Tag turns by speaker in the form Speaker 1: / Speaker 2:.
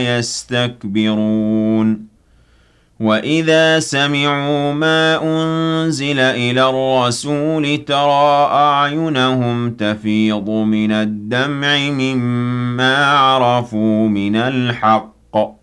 Speaker 1: يستكبرون وإذا سمعوا ما أنزل إلى الرسول ترى أعينهم تفيض من الدمع مما عرفوا من الحق